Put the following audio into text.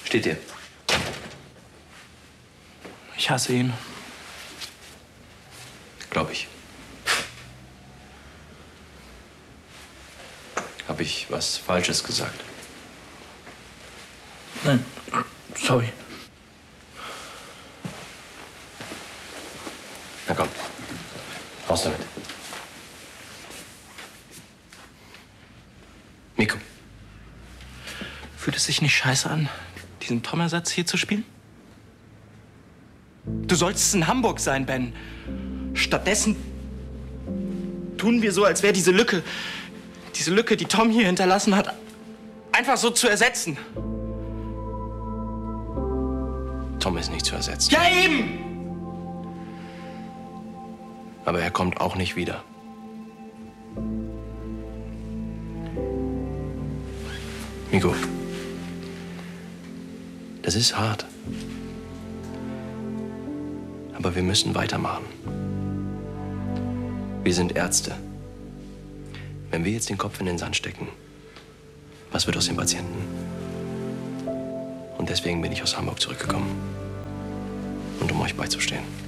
Steht dir? Ich hasse ihn. Glaube ich. Habe ich was Falsches gesagt? Nein, sorry. Na komm, raus damit. Miko. Fühlt es sich nicht scheiße an, diesen Tom-Ersatz hier zu spielen? Du sollst in Hamburg sein, Ben. Stattdessen tun wir so, als wäre diese Lücke, die Tom hier hinterlassen hat, einfach so zu ersetzen. Tom ist nicht zu ersetzen. Ja, eben! Aber er kommt auch nicht wieder. Miko, das ist hart. Aber wir müssen weitermachen. Wir sind Ärzte. Wenn wir jetzt den Kopf in den Sand stecken, was wird aus den Patienten? Und deswegen bin ich aus Hamburg zurückgekommen. Und um euch beizustehen.